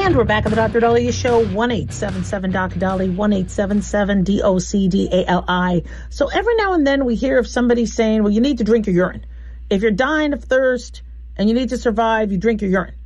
And we're back on the Dr. Daliah Show, 1-877-Dr. 1-877-DOCDALI. So every now and then we hear of somebody saying, well, you need to drink your urine. If you're dying of thirst and you need to survive, you drink your urine.